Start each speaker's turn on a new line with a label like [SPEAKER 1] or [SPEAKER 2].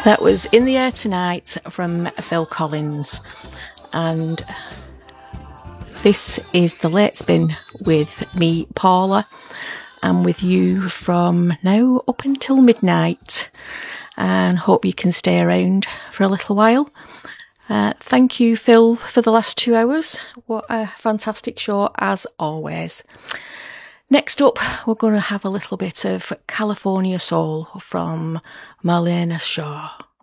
[SPEAKER 1] That was In the Air Tonight from Phil Collins, and this is the Late Spin with me, Paula. I'm with you from now up until midnight, and hope you can stay around for a little while. Thank you, Phil, for the last 2 hours. What a fantastic show, as always. Next up, we're going to have a little bit of California Soul from Marlena Shaw.